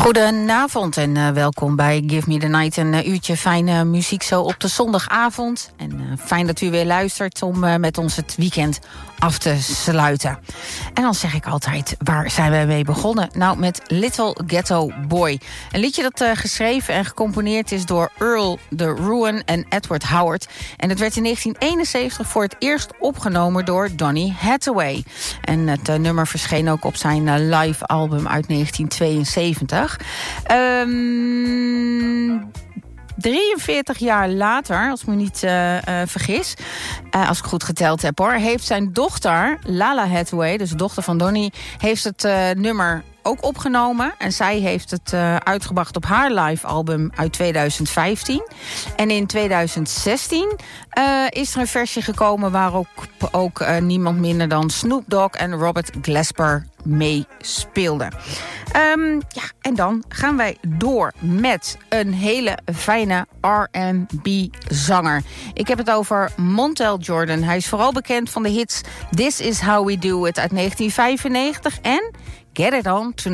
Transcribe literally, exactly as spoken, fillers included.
Goedenavond en uh, welkom bij Give Me The Night. Een uh, uurtje fijne muziek zo op de zondagavond. En uh, fijn dat u weer luistert om uh, met ons het weekend af te sluiten. En dan zeg ik altijd, waar zijn we mee begonnen? Nou, met Little Ghetto Boy. Een liedje dat uh, geschreven en gecomponeerd is door Earl de Ruin en Edward Howard. En het werd in negentien eenenzeventig voor het eerst opgenomen door Donny Hathaway. En het uh, nummer verscheen ook op zijn uh, live album uit negentien tweeënzeventig. Um, drieënveertig jaar later, als ik me niet uh, uh, vergis, uh, als ik goed geteld heb hoor, heeft zijn dochter, Lala Hathaway, dus de dochter van Donny, heeft het uh, nummer ook opgenomen. En zij heeft het uh, uitgebracht op haar live album uit tweeduizend vijftien. En in tweeduizend zestien uh, is er een versie gekomen waar ook, ook uh, niemand minder dan Snoop Dogg en Robert Glasper mee speelden. Um, ja, en dan gaan wij door met een hele fijne R en B-zanger. Ik heb het over Montel Jordan. Hij is vooral bekend van de hits This Is How We Do It uit negentien vijfennegentig en Get It On Tonight.